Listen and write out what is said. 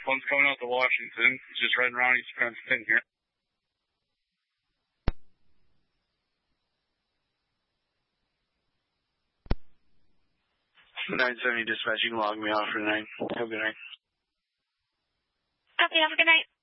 One's coming out to Washington. He's just riding around. He's fenced in here. 970 dispatch, you can log me off for tonight. Have a good night. Copy, have a good night.